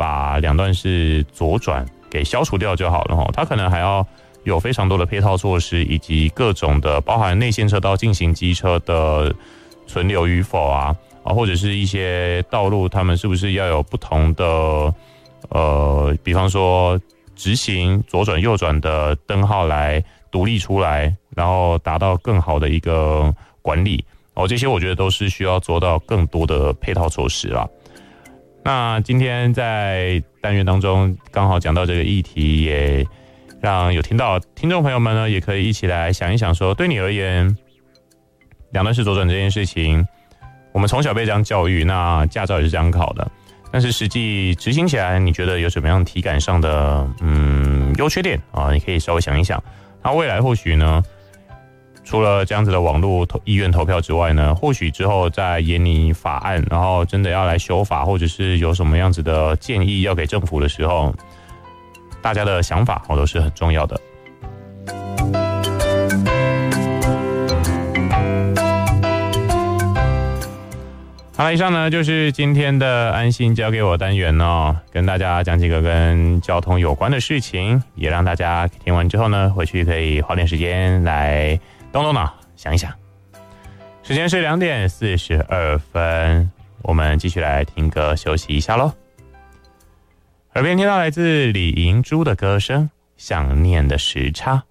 把两段式左转给消除掉就好了，它可能还要有非常多的配套措施，以及各种的包含内线车道进行机车的存留与否啊，或者是一些道路他们是不是要有不同的比方说直行左转右转的灯号来独立出来，然后达到更好的一个管理这些我觉得都是需要做到更多的配套措施啦。那今天在单元当中刚好讲到这个议题，也让有听到听众朋友们呢也可以一起来想一想说，对你而言两段式左转这件事情，我们从小被这样教育，那驾照也是这样考的，但是实际执行起来你觉得有什么样体感上的优缺点你可以稍微想一想。那未来或许呢，除了这样子的网络意愿投票之外呢，或许之后再研拟法案，然后真的要来修法，或者是有什么样子的建议要给政府的时候，大家的想法都是很重要的。好了，以上呢就是今天的安心交给我单元跟大家讲几个跟交通有关的事情，也让大家听完之后呢，回去可以花点时间来动动脑想一想。时间是2点42分，我们继续来听歌休息一下咯。耳边听到来自李银珠的歌声《想念的时差》。